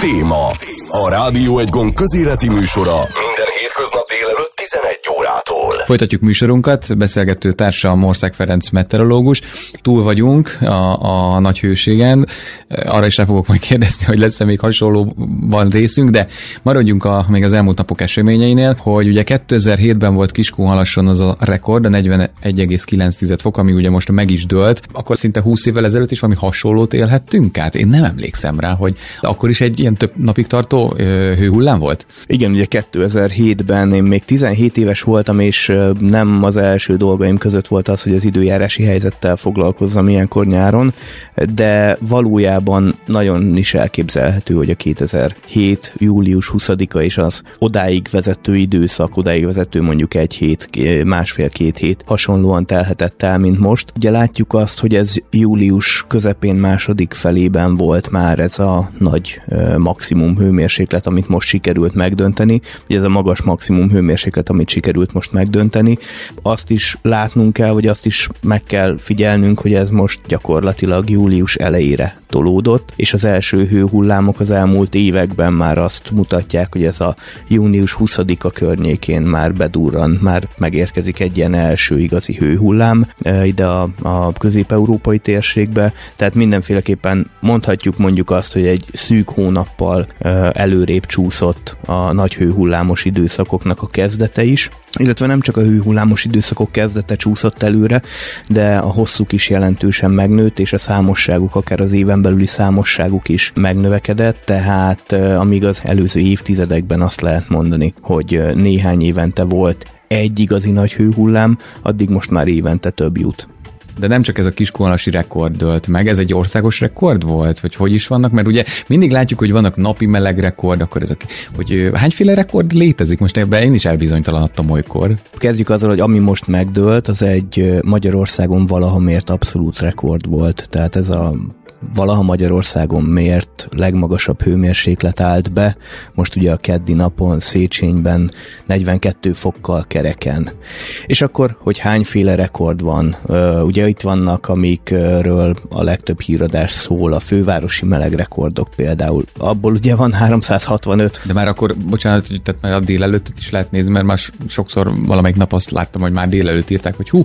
Téma. A Rádió Egy Gond közéleti műsora minden hétköznap délelőtt 11 órától. Folytatjuk műsorunkat, beszélgető társa Mország Ferenc meteorológus. Túl vagyunk a nagy hőségen. Arra is rá fogok majd kérdezni, hogy lesz-e még hasonlóban részünk, de maradjunk még az elmúlt napok eseményeinél, hogy ugye 2007-ben volt Kiskunhalasson az a rekord, a 41,9 fok, ami ugye most meg is dőlt. Akkor szinte 20 évvel ezelőtt is valami hasonlót élhettünk át. Én nem emlékszem rá, hogy akkor is egy ilyen több napig tartó hőhullám volt? Igen, ugye 2007-ben én még 17 éves voltam, és nem az első dolgaim között volt az, hogy az időjárási helyzettel foglalkozzam ilyenkor nyáron, de valójában nagyon is elképzelhető, hogy a 2007. július 20-a és az odáig vezető időszak, odáig vezető mondjuk egy hét, másfél-két hét hasonlóan telhetett el, mint most. Ugye látjuk azt, hogy ez július közepén második felében volt már ez a nagy maximum hőmérséklet, amit most sikerült megdönteni. Ugye ez a magas maximum hőmérséklet, amit sikerült most megdönteni. Azt is látnunk kell, vagy azt is meg kell figyelnünk, hogy ez most gyakorlatilag július elejére tolódott, és az első hőhullámok az elmúlt években már azt mutatják, hogy ez a június 20-a környékén már bedurran, már megérkezik egy ilyen első igazi hőhullám ide a közép-európai térségbe, tehát mindenféleképpen mondhatjuk mondjuk azt, hogy egy szűk hónappal előrébb csúszott a nagy hőhullámos időszakoknak a kezdete is, illetve nem csak a hőhullámos időszakok kezdete csúszott előre, de a hosszuk is jelentősen megnőtt, és a számosságuk, akár az éven belüli számosságuk is megnövekedett, tehát amíg az előző évtizedekben azt lehet mondani, hogy néhány évente volt egy igazi nagy hőhullám, addig most már évente több jut. De nem csak ez a kiskunhalasi rekord dőlt meg, ez egy országos rekord volt? Vagy hogy is vannak? Mert ugye mindig látjuk, hogy vannak napi meleg rekord, akkor ezek, hogy hányféle rekord létezik? Most ebben én is elbizonytalanodtam olykor. Kezdjük azzal, hogy ami most megdőlt, az egy Magyarországon valaha mért abszolút rekord volt. Tehát ez a valaha Magyarországon mért legmagasabb hőmérséklet állt be, most ugye a keddi napon Széchenyben 42 fokkal kereken. És akkor, hogy hányféle rekord van? Ugye itt vannak, amikről a legtöbb híradás szól, a fővárosi melegrekordok például. Abból ugye van 365. De már akkor, bocsánat, tehát már a délelőttet is lehet nézni, mert már sokszor valamelyik nap azt láttam, hogy már délelőtt írták, hogy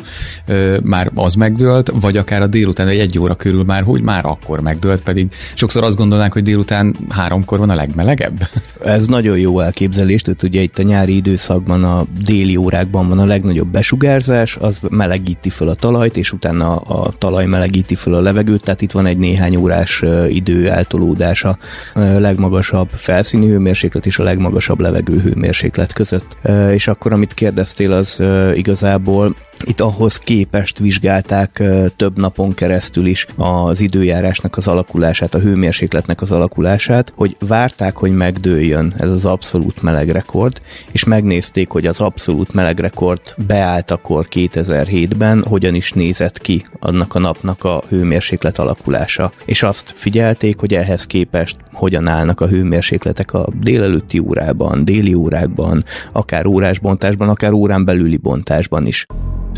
már az megdőlt, vagy akár a délután egy óra körül már, hogy már akkor megdőlt, pedig sokszor azt gondolnánk, hogy délután 3-kor van a legmelegebb. Ez nagyon jó elképzelés, tehát ugye itt a nyári időszakban a déli órákban van a legnagyobb besugárzás, az melegíti föl a talajt, és utána a talaj melegíti föl a levegőt, tehát itt van egy néhány órás idő eltolódás a legmagasabb felszíni hőmérséklet és a legmagasabb levegő hőmérséklet között. És akkor, amit kérdeztél, az igazából itt ahhoz képest vizsgálták több napon keresztül is az időjárásnak az alakulását, a hőmérsékletnek az alakulását, hogy várták, hogy megdőljön ez az abszolút melegrekord, és megnézték, hogy az abszolút melegrekord beállt akkor 2007-ben, hogyan is nézett ki annak a napnak a hőmérséklet alakulása. És azt figyelték, hogy ehhez képest hogyan állnak a hőmérsékletek a délelőtti órában, déli órákban, akár órás bontásban, akár órán belüli bontásban is.